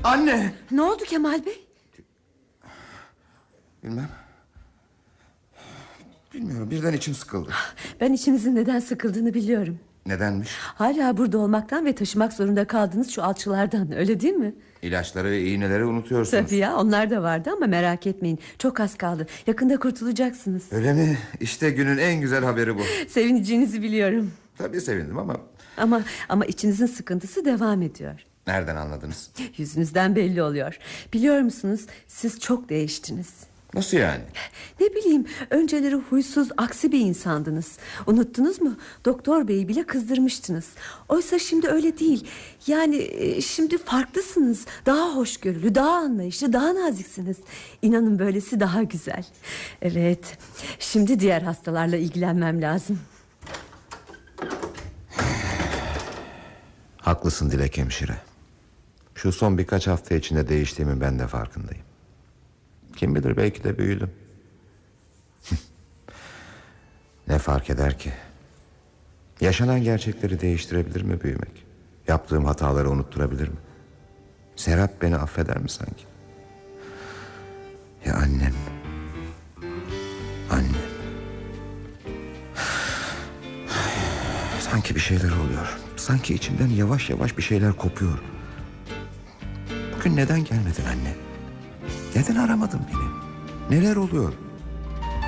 Anne! Ne oldu Kemal Bey? Bilmiyorum, birden içim sıkıldı. Ben içinizin neden sıkıldığını biliyorum. Nedenmiş? Hala burada olmaktan ve taşımak zorunda kaldığınız şu alçılardan, öyle değil mi? İlaçları ve iğneleri unutuyorsunuz. Tabii ya, onlar da vardı ama merak etmeyin, çok az kaldı. Yakında kurtulacaksınız. Öyle mi? İşte günün en güzel haberi bu. Sevineceğinizi biliyorum. Tabii sevindim ama... Ama içinizin sıkıntısı devam ediyor. Nereden anladınız? Yüzünüzden belli oluyor. Biliyor musunuz, siz çok değiştiniz. Nasıl yani? Ne bileyim, önceleri huysuz, aksi bir insandınız. Unuttunuz mu? Doktor beyi bile kızdırmıştınız. Oysa şimdi öyle değil. Yani şimdi farklısınız. Daha hoşgörülü, daha anlayışlı, daha naziksiniz. İnanın böylesi daha güzel. Evet, şimdi diğer hastalarla ilgilenmem lazım. Haklısın Dilek hemşire. Şu son birkaç hafta içinde değiştiğimin ben de farkındayım. Kim bilir, belki de büyüdüm. Ne fark eder ki? Yaşanan gerçekleri değiştirebilir mi büyümek? Yaptığım hataları unutturabilir mi? Serap beni affeder mi sanki? Ya annem? Annem. Sanki bir şeyler oluyor. Sanki içimden yavaş yavaş bir şeyler kopuyor. Bugün neden gelmedin anne? Neden aramadın beni? Neler oluyor?